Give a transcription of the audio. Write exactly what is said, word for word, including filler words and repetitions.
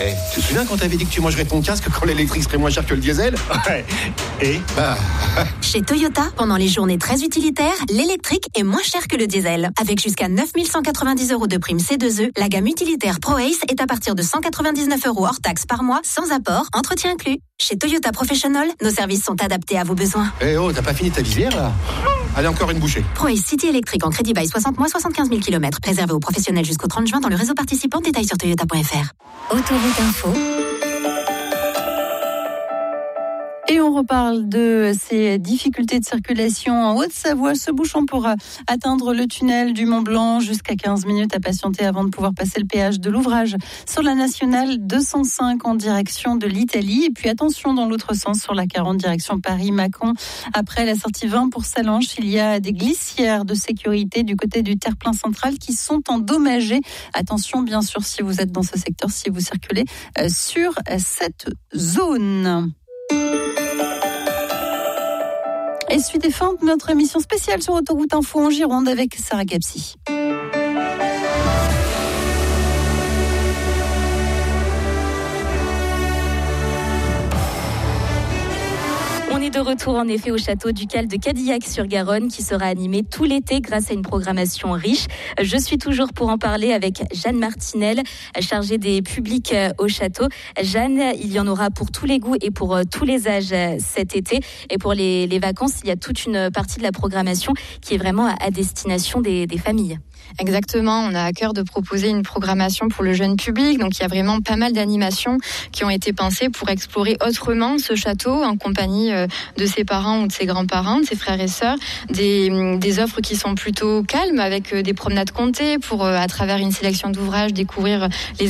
Hey, tu te souviens quand t'avais dit que tu mangerais ton casque quand l'électrique serait moins cher que le diesel? Ouais. Et bah... Chez Toyota, pendant les journées très utilitaires, l'électrique est moins cher que le diesel. Avec jusqu'à neuf mille cent quatre-vingt-dix euros de prime C deux E, la gamme utilitaire ProAce est à partir de cent quatre-vingt-dix-neuf euros hors taxe par mois, sans apport, entretien inclus. Chez Toyota Professional, nos services sont adaptés à vos besoins. Eh oh, t'as pas fini ta visière là? Allez, encore une bouchée. ProAce City électrique en crédit bail soixante mois, soixante-quinze mille kilomètres. Réservé aux professionnels jusqu'au trente juin dans le réseau participant. Détails sur toyota point f r. Autoroute Info. Et on reparle de ces difficultés de circulation en Haute-Savoie. Ce bouchon pour atteindre le tunnel du Mont-Blanc, jusqu'à quinze minutes à patienter avant de pouvoir passer le péage de l'ouvrage sur la nationale deux cent cinq en direction de l'Italie. Et puis attention dans l'autre sens sur la quarante direction Paris-Mâcon. Après la sortie vingt pour Sallanches, il y a des glissières de sécurité du côté du terre-plein central qui sont endommagées. Attention bien sûr si vous êtes dans ce secteur, si vous circulez sur cette zone. Et suite et fin de notre émission spéciale sur Autoroute Info en Gironde avec Sarah Capsi. On est de retour en effet au château ducal de Cadillac-sur-Garonne qui sera animé tout l'été grâce à une programmation riche. Je suis toujours pour en parler avec Jeanne Martinel, chargée des publics au château. Jeanne, il y en aura pour tous les goûts et pour tous les âges cet été. Et pour les, les vacances, il y a toute une partie de la programmation qui est vraiment à, à destination des, des familles. Exactement, on a à cœur de proposer une programmation pour le jeune public. Donc il y a vraiment pas mal d'animations qui ont été pensées pour explorer autrement ce château en compagnie de ses parents ou de ses grands-parents, de ses frères et sœurs. Des, des offres qui sont plutôt calmes avec des promenades comptées pour, à travers une sélection d'ouvrages, découvrir les